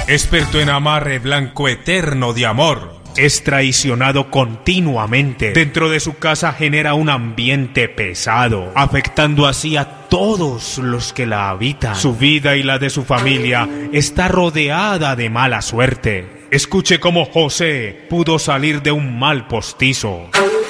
experto en amarre blanco eterno de amor, es traicionado continuamente. Dentro de su casa genera un ambiente pesado, afectando así a todos los que la habitan. Su vida y la de su familia está rodeada de mala suerte. Escuche cómo José pudo salir de un mal postizo.